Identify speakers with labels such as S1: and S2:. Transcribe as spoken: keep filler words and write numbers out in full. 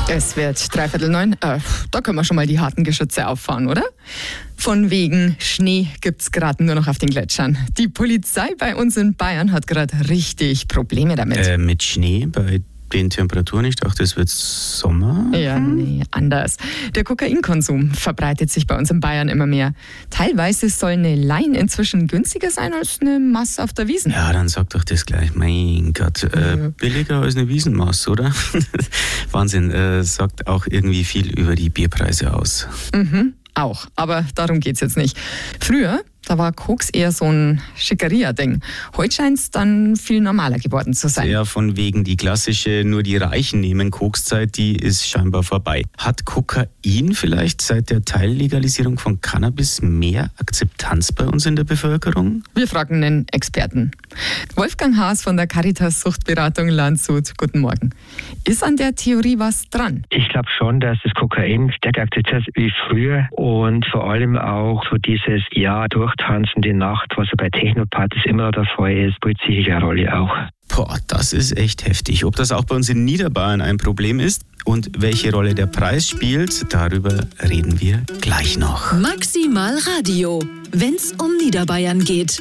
S1: Es wird dreiviertel neun. Äh, da können wir schon mal die harten Geschütze auffahren, oder? Von wegen Schnee gibt's gerade nur noch auf den Gletschern. Die Polizei bei uns in Bayern hat gerade richtig Probleme damit.
S2: Äh, mit Schnee bei den Temperaturen? Ich dachte, es wird Sommer.
S1: Ja, nee, anders. Der Kokainkonsum verbreitet sich bei uns in Bayern immer mehr. Teilweise soll eine Line inzwischen günstiger sein als eine Masse auf der Wiesn.
S2: Ja, dann sag doch das gleich. Mein Gott, äh,
S1: Ja.
S2: billiger als eine Wiesenmaß, oder? Wahnsinn, äh, sagt auch irgendwie viel über die Bierpreise aus.
S1: Mhm, auch. Aber darum geht's jetzt nicht. Früher, da war Koks eher so ein Schickeria-Ding. Heute scheint's dann viel normaler geworden zu sein.
S2: Ja, von wegen die klassische nur die Reichen nehmen Kokszeit, die ist scheinbar vorbei. Hat Kokain vielleicht seit der Teillegalisierung von Cannabis mehr Akzeptanz bei uns in der Bevölkerung?
S1: Wir fragen einen Experten. Wolfgang Haas von der Caritas Suchtberatung Landshut. Guten Morgen. Ist an der Theorie was dran?
S3: Ich glaube schon, dass das Kokain stärker akzeptiert ist wie früher und vor allem auch so dieses Ja durchtanzen die Nacht, was ja bei Technopartys immer der Fall ist, spielt sicher eine Rolle auch.
S2: Boah, das ist echt heftig. Ob das auch bei uns in Niederbayern ein Problem ist und welche Rolle der Preis spielt, darüber reden wir gleich noch.
S4: Maximal Radio, wenn's um Niederbayern geht.